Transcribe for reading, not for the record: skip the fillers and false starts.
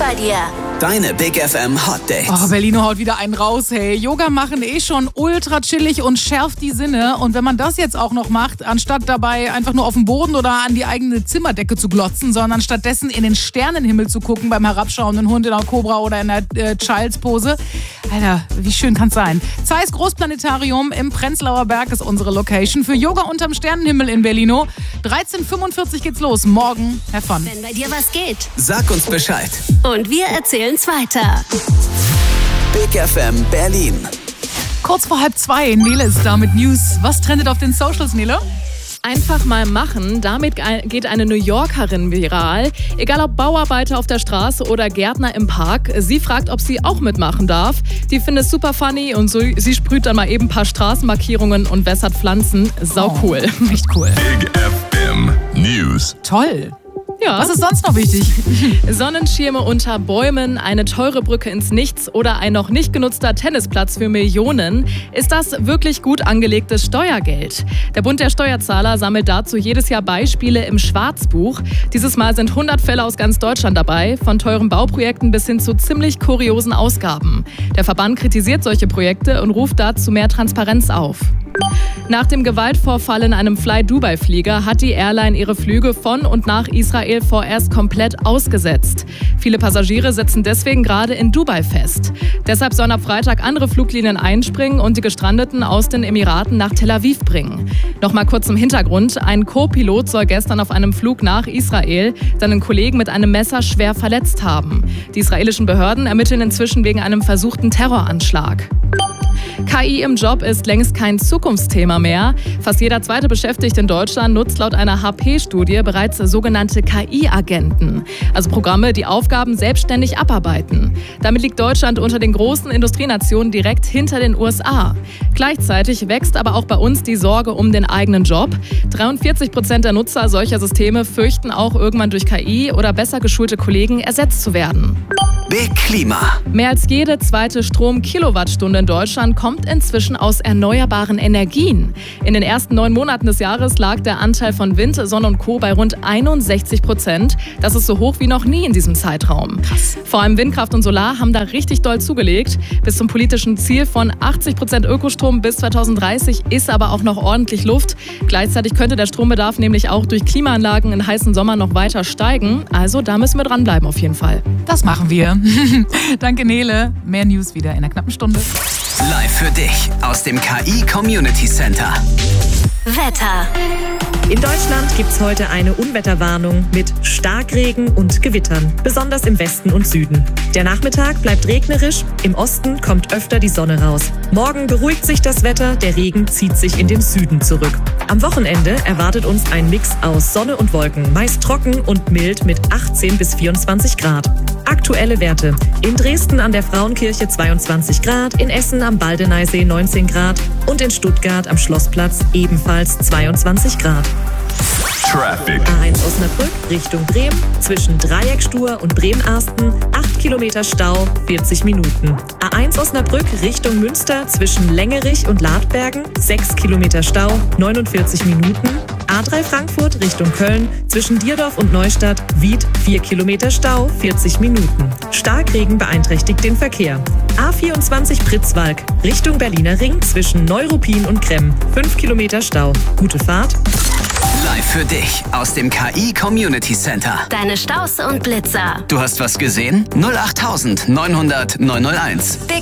bei dir. Deine Big FM Hot Dates. Oh, Berlino haut wieder einen raus, hey. Yoga machen schon ultra chillig und schärft die Sinne. Und wenn man das jetzt auch noch macht, anstatt dabei einfach nur auf den Boden oder an die eigene Zimmerdecke zu glotzen, sondern stattdessen in den Sternenhimmel zu gucken beim herabschauenden Hund in der Cobra oder in der Child's Pose. Alter, wie schön kann's sein. Zeiss Großplanetarium im Prenzlauer Berg ist unsere Location für Yoga unterm Sternenhimmel in Berlino. 13:45 geht's los. Morgen, have fun. Wenn bei dir was geht. Sag uns Bescheid. Und wir erzählen's weiter. Big FM Berlin. Kurz vor 1:30, Nele ist da mit News. Was trendet auf den Socials, Nele? Einfach mal machen, damit geht eine New Yorkerin viral. Egal ob Bauarbeiter auf der Straße oder Gärtner im Park, sie fragt, ob sie auch mitmachen darf. Die findet es super funny und so, sie sprüht dann mal eben ein paar Straßenmarkierungen und wässert Pflanzen. Sau cool. Echt cool. Big FM News. Toll. Ja. Was ist sonst noch wichtig? Sonnenschirme unter Bäumen, eine teure Brücke ins Nichts oder ein noch nicht genutzter Tennisplatz für Millionen. Ist das wirklich gut angelegtes Steuergeld? Der Bund der Steuerzahler sammelt dazu jedes Jahr Beispiele im Schwarzbuch. Dieses Mal sind 100 Fälle aus ganz Deutschland dabei, von teuren Bauprojekten bis hin zu ziemlich kuriosen Ausgaben. Der Verband kritisiert solche Projekte und ruft dazu mehr Transparenz auf. Nach dem Gewaltvorfall in einem Fly-Dubai-Flieger hat die Airline ihre Flüge von und nach Israel vorerst komplett ausgesetzt. Viele Passagiere sitzen deswegen gerade in Dubai fest. Deshalb sollen ab Freitag andere Fluglinien einspringen und die Gestrandeten aus den Emiraten nach Tel Aviv bringen. Nochmal kurz zum Hintergrund. Ein Co-Pilot soll gestern auf einem Flug nach Israel seinen Kollegen mit einem Messer schwer verletzt haben. Die israelischen Behörden ermitteln inzwischen wegen einem versuchten Terroranschlag. KI im Job ist längst kein Zukunftsthema mehr. Fast jeder zweite Beschäftigte in Deutschland nutzt laut einer HP-Studie bereits sogenannte KI-Agenten. Also Programme, die Aufgaben selbstständig abarbeiten. Damit liegt Deutschland unter den großen Industrienationen direkt hinter den USA. Gleichzeitig wächst aber auch bei uns die Sorge um den eigenen Job. 43% der Nutzer solcher Systeme fürchten auch irgendwann durch KI oder besser geschulte Kollegen ersetzt zu werden. Big Klima. Mehr als jede zweite Strom-Kilowattstunde in Deutschland kommt inzwischen aus erneuerbaren Energien. In den ersten 9 Monaten des Jahres lag der Anteil von Wind, Sonne und Co. bei rund 61%. Das ist so hoch wie noch nie in diesem Zeitraum. Krass. Vor allem Windkraft und Solar haben da richtig doll zugelegt. Bis zum politischen Ziel von 80% Ökostrom bis 2030 ist aber auch noch ordentlich Luft. Gleichzeitig könnte der Strombedarf nämlich auch durch Klimaanlagen in heißen Sommern noch weiter steigen. Also da müssen wir dranbleiben auf jeden Fall. Das machen wir. Danke, Nele. Mehr News wieder in einer knappen Stunde. Live für dich aus dem KI Community Center. Wetter. In Deutschland gibt's heute eine Unwetterwarnung mit Starkregen und Gewittern, besonders im Westen und Süden. Der Nachmittag bleibt regnerisch, im Osten kommt öfter die Sonne raus. Morgen beruhigt sich das Wetter, der Regen zieht sich in den Süden zurück. Am Wochenende erwartet uns ein Mix aus Sonne und Wolken, meist trocken und mild mit 18 bis 24 Grad. Aktuelle Werte: in Dresden an der Frauenkirche 22 Grad, in Essen am Baldeneysee 19 Grad und in Stuttgart am Schlossplatz ebenfalls 22 Grad. Traffic. A1 Osnabrück Richtung Bremen, zwischen Dreieckstur und Bremen-Arsten 8 Kilometer Stau, 40 Minuten. A1 Osnabrück Richtung Münster, zwischen Längerich und Ladbergen 6 Kilometer Stau, 49 Minuten. A3 Frankfurt Richtung Köln, zwischen Dierdorf und Neustadt, Wied 4 Kilometer Stau, 40 Minuten. Starkregen beeinträchtigt den Verkehr. A24 Pritzwalk Richtung Berliner Ring, zwischen Neuruppin und Kremm 5 Kilometer Stau. Gute Fahrt. Live für dich aus dem KI Community Center. Deine Staus und Blitzer. Du hast was gesehen? 08900 901. Big